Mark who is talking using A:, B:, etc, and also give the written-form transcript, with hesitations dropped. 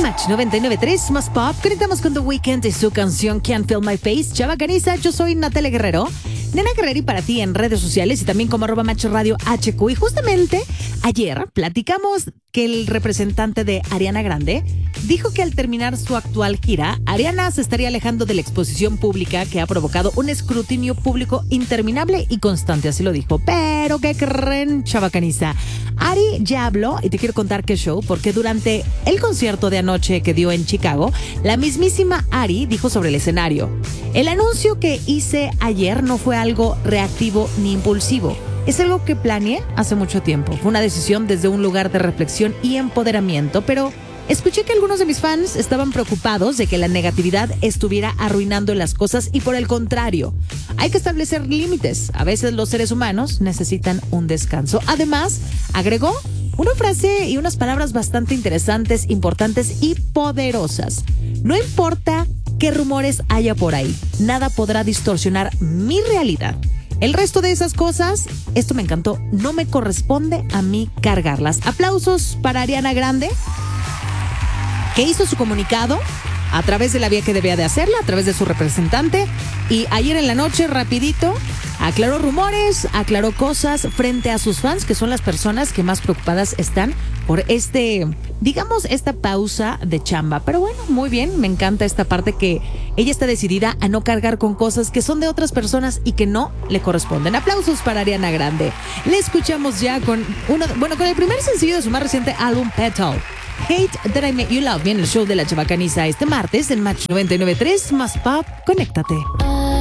A: Match 99.3 más pop. Conectamos con The Weeknd y su canción Can't Feel My Face. Chava Caniza, yo soy Natalia Guerrero. Nena Guerrero y para ti en redes sociales y también como @Match Radio HQ. Y justamente ayer platicamos que el representante de Ariana Grande dijo que al terminar su actual gira, Ariana se estaría alejando de la exposición pública que ha provocado un escrutinio público interminable y constante, así lo dijo. Pero ¿qué creen, Chava Caniza? Ari ya habló y te quiero contar qué show, porque durante el concierto de anoche que dio en Chicago, la mismísima Ari dijo sobre el escenario: el anuncio que hice ayer no fue algo reactivo ni impulsivo. Es algo que planeé hace mucho tiempo. Fue una decisión desde un lugar de reflexión y empoderamiento, pero escuché que algunos de mis fans estaban preocupados de que la negatividad estuviera arruinando las cosas y por el contrario, hay que establecer límites. A veces los seres humanos necesitan un descanso. Además, agregó una frase y unas palabras bastante interesantes, importantes y poderosas. No importa qué rumores haya por ahí, nada podrá distorsionar mi realidad. El resto de esas cosas, esto me encantó, no me corresponde a mí cargarlas. Aplausos para Ariana Grande, que hizo su comunicado a través de la vía que debía de hacerla, a través de su representante. Y ayer en la noche, rapidito, aclaró rumores, aclaró cosas frente a sus fans, que son las personas que más preocupadas están por esta pausa de chamba. Pero bueno, muy bien, me encanta esta parte que ella está decidida a no cargar con cosas que son de otras personas y que no le corresponden. Aplausos para Ariana Grande. Le escuchamos ya con el primer sencillo de su más reciente álbum, Petal. Hate That I Made You Love Me en el show de la Chava Caniza este martes en Match 99.3 más pop. Conéctate.